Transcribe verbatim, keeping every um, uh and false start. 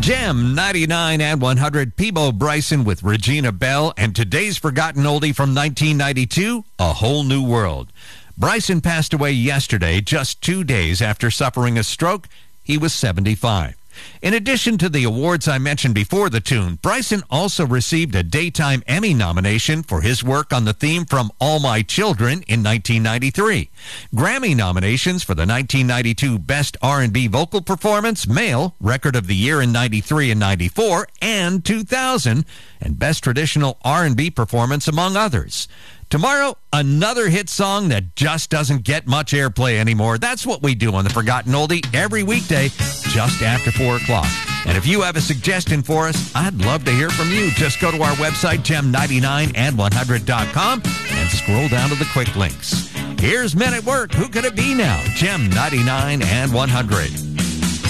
Gem ninety-nine and one hundred, Peabo Bryson with Regina Belle, and today's forgotten oldie from nineteen ninety-two, A Whole New World. Bryson passed away yesterday, just two days after suffering a stroke. He was seventy-five. In addition to the awards I mentioned before the tune, Bryson also received a Daytime Emmy nomination for his work on the theme from All My Children in nineteen ninety-three. Grammy nominations for the nineteen ninety-two Best R and B Vocal Performance, Male, Record of the Year in ninety-three and ninety-four, and two thousand, and Best Traditional R and B Performance, among others. Tomorrow, another hit song that just doesn't get much airplay anymore. That's what we do on The Forgotten Oldie every weekday just after four o'clock. And if you have a suggestion for us, I'd love to hear from you. Just go to our website, gem ninety-nine and one hundred dot com, and scroll down to the quick links. Here's Men at Work. Who could it be now? Gem ninety-nine and one hundred.